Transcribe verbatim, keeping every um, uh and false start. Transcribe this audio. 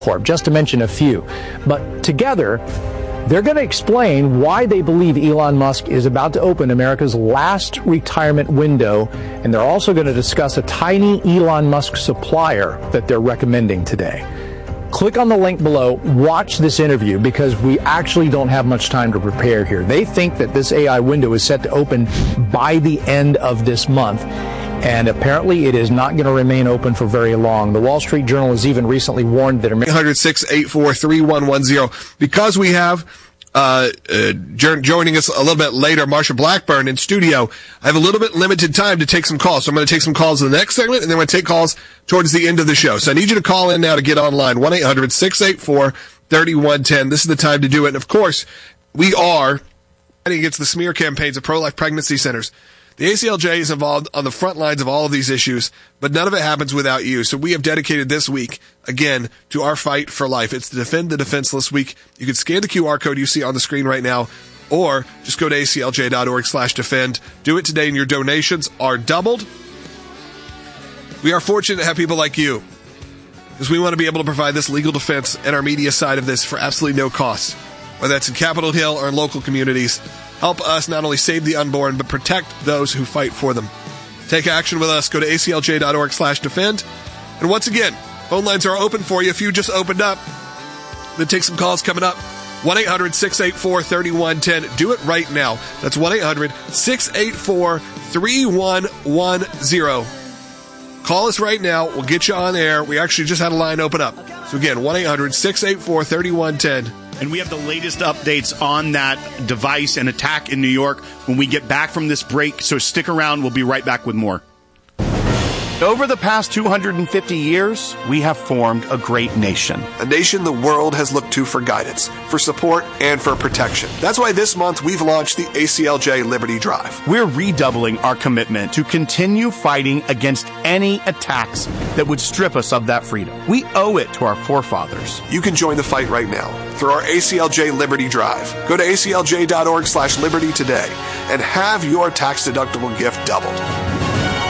Corp, just to mention a few. But together, they're going to explain why they believe Elon Musk is about to open America's last retirement window, and they're also going to discuss a tiny Elon Musk supplier that they're recommending today. Click on the link below, watch this interview, because we actually don't have much time to prepare here. They think that this A I window is set to open by the end of this month, and apparently it is not going to remain open for very long. The Wall Street Journal has even recently warned that... eight hundred, six eight four, three one one zero. Because we have uh, uh joining us a little bit later, Marsha Blackburn in studio, I have a little bit limited time to take some calls. So I'm going to take some calls in the next segment, and then I'm going to take calls towards the end of the show. So I need you to call in now to get online. one eight hundred, six eight four, three one one zero. This is the time to do it. And of course, we are fighting against the smear campaigns of pro-life pregnancy centers. The A C L J is involved on the front lines of all of these issues, but none of it happens without you. So we have dedicated this week, again, to our fight for life. It's to Defend the Defenseless Week. You can scan the Q R code you see on the screen right now, or just go to A C L J dot org slash defend. Do it today, and your donations are doubled. We are fortunate to have people like you, because we want to be able to provide this legal defense and our media side of this for absolutely no cost, whether that's in Capitol Hill or in local communities. Help us not only save the unborn, but protect those who fight for them. Take action with us. Go to A C L J dot org slash defend. And once again, phone lines are open for you. If you just opened up, then take some calls coming up. one eight hundred, six eight four, three one one zero. Do it right now. That's one eight hundred, six eight four, three one one zero. Call us right now. We'll get you on air. We actually just had a line open up. So again, one eight hundred, six eight four, three one one zero. And we have the latest updates on that device and attack in New York when we get back from this break. So stick around. We'll be right back with more. Over the past two hundred fifty years, we have formed a great nation. A nation the world has looked to for guidance, for support, and for protection. That's why this month we've launched the A C L J Liberty Drive. We're redoubling our commitment to continue fighting against any attacks that would strip us of that freedom. We owe it to our forefathers. You can join the fight right now through our A C L J Liberty Drive. Go to A C L J dot org slash liberty today and have your tax-deductible gift doubled.